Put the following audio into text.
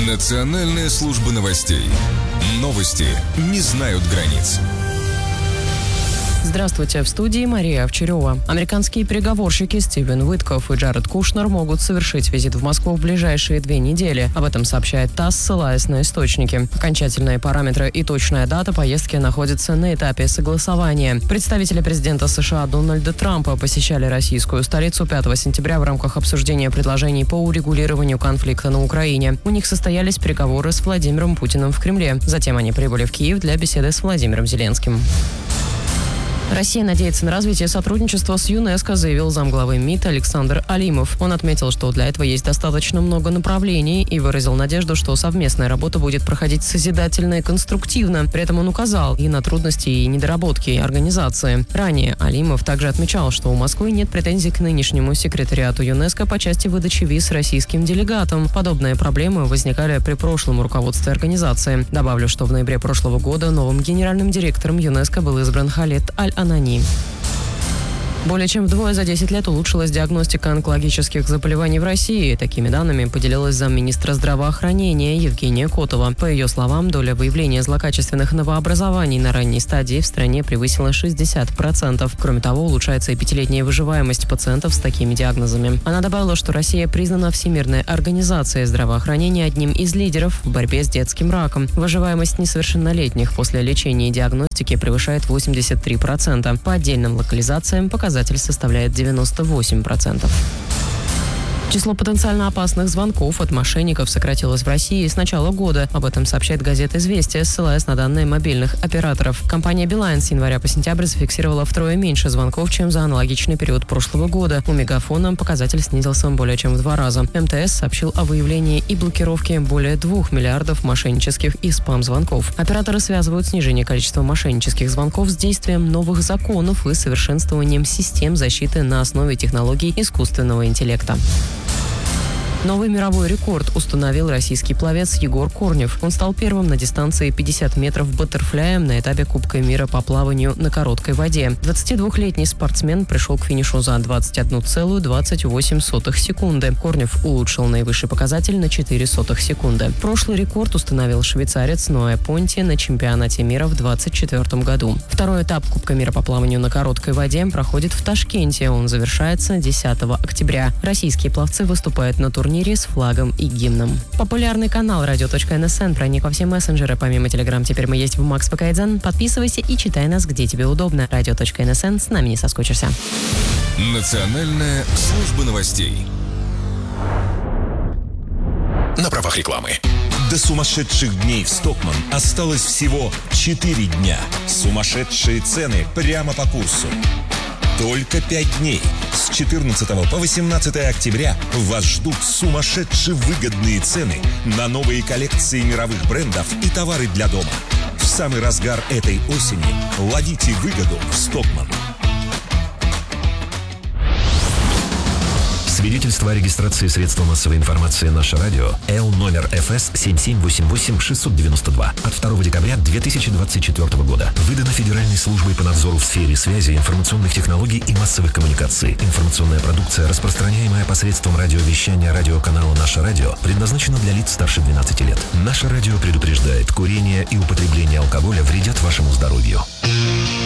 Национальная служба новостей. Новости не знают границ. Здравствуйте, в студии Мария Овчарева. Американские переговорщики Стивен Уиткоф и Джаред Кушнер могут совершить визит в Москву в ближайшие 2 недели. Об этом сообщает ТАСС, ссылаясь на источники. Окончательные параметры и точная дата поездки находятся на этапе согласования. Представители президента США Дональда Трампа посещали российскую столицу 5 сентября в рамках обсуждения предложений по урегулированию конфликта на Украине. У них состоялись переговоры с Владимиром Путиным в Кремле. Затем они прибыли в Киев для беседы с Владимиром Зеленским. Россия надеется на развитие сотрудничества с ЮНЕСКО, заявил замглавы МИД Александр Алимов. Он отметил, что для этого есть достаточно много направлений и выразил надежду, что совместная работа будет проходить созидательно и конструктивно. При этом он указал и на трудности и недоработки организации. Ранее Алимов также отмечал, что у Москвы нет претензий к нынешнему секретариату ЮНЕСКО по части выдачи виз российским делегатам. Подобные проблемы возникали при прошлом руководстве организации. Добавлю, что в ноябре прошлого года новым генеральным директором ЮНЕСКО был избран Халед Аль-Анани. Более чем вдвое за 10 лет улучшилась диагностика онкологических заболеваний в России. Такими данными поделилась замминистра здравоохранения Евгения Котова. По ее словам, доля выявления злокачественных новообразований на ранней стадии в стране превысила 60%. Кроме того, улучшается и 5-летняя выживаемость пациентов с такими диагнозами. Она добавила, что Россия признана Всемирной организацией здравоохранения одним из лидеров в борьбе с детским раком. Выживаемость несовершеннолетних после лечения и диагностики превышает 83%. По отдельным локализациям показатель составляет 98%. Число потенциально опасных звонков от мошенников сократилось в России с начала года. Об этом сообщает газета «Известия», ссылаясь на данные мобильных операторов. Компания Билайн с января по сентябрь зафиксировала втрое меньше звонков, чем за аналогичный период прошлого года. У Мегафона показатель снизился более чем в 2 раза. МТС сообщил о выявлении и блокировке более 2 миллиардов мошеннических и спам-звонков. Операторы связывают снижение количества мошеннических звонков с действием новых законов и совершенствованием систем защиты на основе технологий искусственного интеллекта. Новый мировой рекорд установил российский пловец Егор Корнев. Он стал первым на дистанции 50 метров баттерфляем на этапе Кубка мира по плаванию на короткой воде. 22-летний спортсмен пришел к финишу за 21,28 секунды. Корнев улучшил наивысший показатель на 0,04 секунды. Прошлый рекорд установил швейцарец Ноэ Понти на чемпионате мира в 2024 году. Второй этап Кубка мира по плаванию на короткой воде проходит в Ташкенте. Он завершается 10 октября. Российские пловцы выступают на турнире с флагом и гимном. Популярный канал Radio.NSN проник во все мессенджеры. Помимо Telegram, теперь мы есть в Max ПК. Подписывайся и читай нас, где тебе удобно. Radio.NSN, с нами не соскучишься. Национальная служба новостей. На правах рекламы. До сумасшедших дней в Стокманн осталось всего 4 дня. Сумасшедшие цены прямо по курсу. Только 5 дней. С 14 по 18 октября вас ждут сумасшедшие выгодные цены на новые коллекции мировых брендов и товары для дома. В самый разгар этой осени ловите выгоду в Стокманн. Свидетельство о регистрации средства массовой информации «Наше радио» Л номер ФС 7788-692 от 2 декабря 2024 года. Выдано Федеральной службой по надзору в сфере связи, информационных технологий и массовых коммуникаций. Информационная продукция, распространяемая посредством радиовещания радиоканала «Наше радио», предназначена для лиц старше 12 лет. «Наше радио» предупреждает: курение и употребление алкоголя вредят вашему здоровью.